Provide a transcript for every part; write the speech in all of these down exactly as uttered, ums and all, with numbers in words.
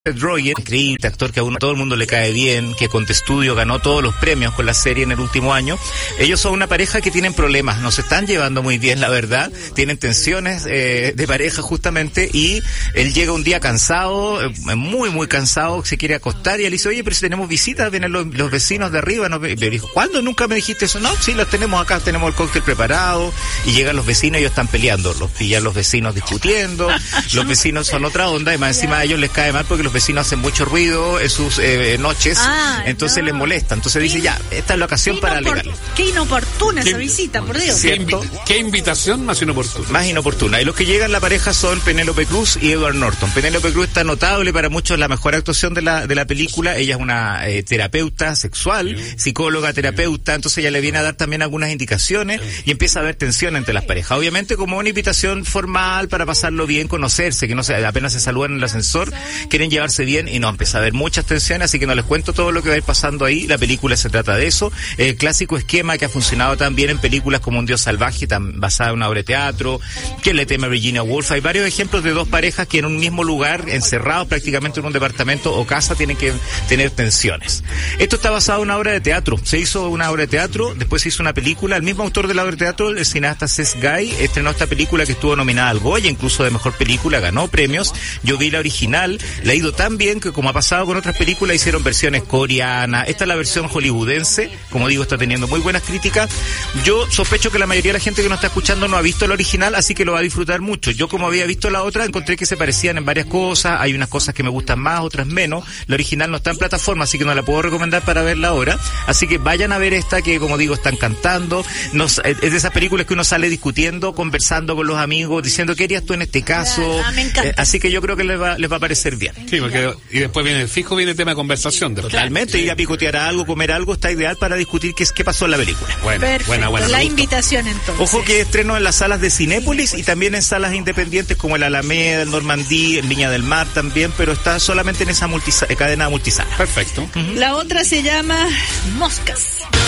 Rogen, increíble actor que a uno, todo el mundo le cae bien, que con The Studio ganó todos los premios con la serie en el último año. Ellos son una pareja que tienen problemas, no se están llevando muy bien, la verdad, tienen tensiones eh, de pareja justamente, y él llega un día cansado, eh, muy muy cansado, se quiere acostar y él dice, oye, pero si tenemos visitas, vienen los, los vecinos de arriba, ¿no? Le dijo, ¿cuándo? Nunca me dijiste eso. No, sí, los tenemos acá, tenemos el cóctel preparado, y llegan los vecinos y ellos están peleando, los pillan los vecinos discutiendo, los vecinos son otra onda, y más encima a ellos les cae mal porque los vecinos hacen mucho ruido en sus eh, noches, ah, entonces no. les molesta. Entonces dice, ya, esta es la ocasión para alegarle. Qué inoportuna esa visita, por Dios. ¿Qué, invi ¿Qué invitación más inoportuna? Más inoportuna. Y los que llegan, la pareja, son Penélope Cruz y Edward Norton. Penélope Cruz está notable, para muchos la mejor actuación de la de la película. Ella es una eh, terapeuta sexual, psicóloga, terapeuta, entonces ella le viene a dar también algunas indicaciones y empieza a haber tensión entre las parejas. Obviamente como una invitación formal para pasarlo bien, conocerse, que no se, apenas se saludan en el ascensor, quieren llevarse bien y no, empieza a haber muchas tensiones, así que no les cuento todo lo que va a ir pasando ahí. La película se trata de eso, el clásico esquema que ha funcionado también en películas como Un Dios Salvaje, tan basada en una obra de teatro, que le teme a Virginia Woolf. Hay varios ejemplos de dos parejas que en un mismo lugar, encerrados prácticamente en un departamento o casa, tienen que tener tensiones. Esto está basado en una obra de teatro, se hizo una obra de teatro, después se hizo una película. El mismo autor de la obra de teatro, el cineasta Seth Guy, estrenó esta película que estuvo nominada al Goya, incluso de mejor película, ganó premios. Yo vi la original, le ha ido tan bien que, como ha pasado con otras películas, hicieron versiones coreanas. Esta es la versión hollywoodense, como digo, está teniendo muy buenas críticas. Yo sospecho que la mayoría de la gente que nos está escuchando no ha visto la original, así que lo va a disfrutar mucho. Yo, como había visto la otra, encontré que se parecían en varias cosas, hay unas cosas que me gustan más, otras menos. La original no está en plataforma, así que no la puedo recomendar para verla ahora, así que vayan a ver esta, que como digo, están cantando. Nos, es de esas películas que uno sale discutiendo, conversando con los amigos, diciendo, ¿qué harías tú en este caso? Ah, me encanta. Eh, así que yo creo que les va, les va a parecer bien. Sí, porque y después viene el fijo, viene el tema de conversación. Después. Totalmente, ir a picotear algo, comer algo, está ideal para discutir qué, qué pasó en la película. Bueno, Perfecto, buena, buena. La invitación entonces. Ojo que estreno en las salas de Cinépolis y también en salas independientes como el Alameda, el Normandí, en Viña del Mar también, pero está solamente en esa multisa cadena multisala. Perfecto. Uh-huh. La otra se llama Moscas.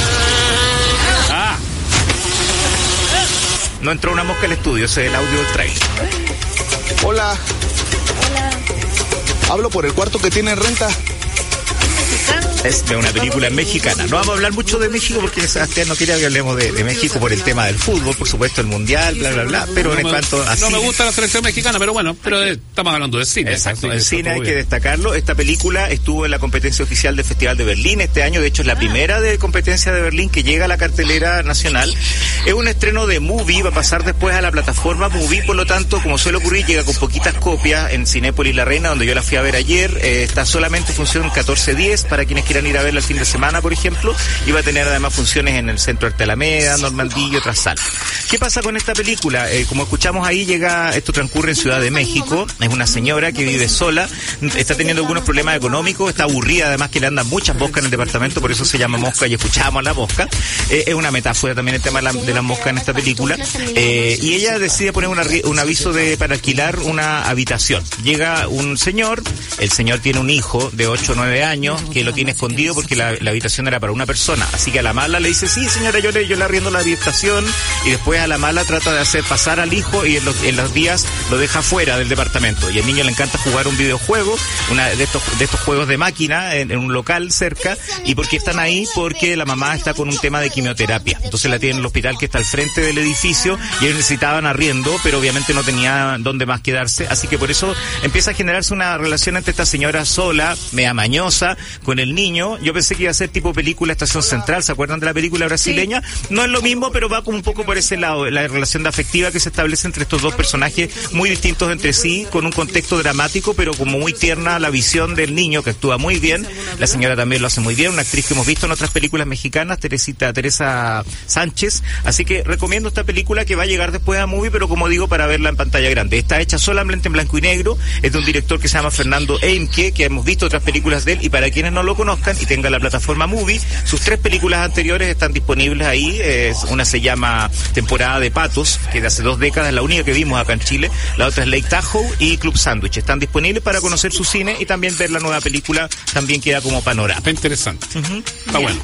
Ah. No entró una mosca al estudio, ese es el audio del trailer. Hola. Hola. Hablo por el cuarto que tiene renta. Es de una película mexicana. No vamos a hablar mucho de México porque Sebastián no quería que hablemos de, de México por el tema del fútbol, por supuesto, el mundial, bla, bla, bla. Pero no en me, cuanto a No cine, me gusta la selección mexicana, pero bueno, pero de, estamos hablando de cine. Exacto, en sí, cine hay que destacarlo. Esta película estuvo en la competencia oficial del Festival de Berlín este año. De hecho, es la primera de competencia de Berlín que llega a la cartelera nacional. Es un estreno de Movie, va a pasar después a la plataforma Movie, por lo tanto, como suele ocurrir, llega con poquitas copias en Cinépolis La Reina, donde yo la fui a ver ayer. Eh, está solamente función catorce diez para quienes quieran ir a verla el fin de semana, por ejemplo, y va a tener además funciones en el Centro Arte Alameda, Normandí y otras salas. ¿Qué pasa con esta película? Eh, como escuchamos ahí, llega, esto transcurre en Ciudad de México, es una señora que vive sola, está teniendo algunos problemas económicos, está aburrida, además que le andan muchas moscas en el departamento, por eso se llama Mosca y escuchamos a la mosca. Eh, es una metáfora también el tema de la, de la mosca en esta película, eh, y ella decide poner una, un aviso de para alquilar una habitación. Llega un señor, el señor tiene un hijo de ocho o nueve años que lo tiene escondido porque la, la habitación era para una persona, así que a la mala le dice, sí señora, yo le, yo le arriendo la habitación, y después a la mala trata de hacer pasar al hijo y en los, en los días lo deja fuera del departamento, y el niño le encanta jugar un videojuego, una de estos de estos juegos de máquina en, en un local cerca. ¿Y por qué están ahí? Porque la mamá está con un tema de quimioterapia, entonces la tiene en el hospital que está al frente del edificio y ellos necesitaban arriendo, pero obviamente no tenía dónde más quedarse, así que por eso empieza a generarse una relación entre esta señora sola, media mañosa, con el niño. Yo pensé que iba a ser tipo película Estación Central, ¿se acuerdan de la película brasileña? Sí. No es lo mismo, pero va como un poco por ese lado, la relación de afectiva que se establece entre estos dos personajes muy distintos entre sí, con un contexto dramático, pero como muy tierna la visión del niño, que actúa muy bien. La señora también lo hace muy bien, una actriz que hemos visto en otras películas mexicanas, Teresita, Teresa Sánchez, así que recomiendo esta película que va a llegar después a Movie, pero como digo, para verla en pantalla grande. Está hecha solamente en blanco y negro, es de un director que se llama Fernando Eimke, que hemos visto otras películas de él, y para quienes no lo conozcan y tengan la plataforma Movie, sus tres películas anteriores están disponibles ahí. Eh, una se llama Temporada de Patos, que de hace dos décadas es la única que vimos acá en Chile. La otra es Lake Tahoe y Club Sándwich. Están disponibles para conocer su cine y también ver la nueva película, también queda como panorama. Está interesante. Uh-huh. Está bueno.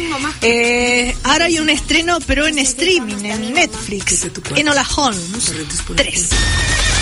Eh, ahora hay un estreno, pero en streaming, en Netflix. Enola Holmes tres.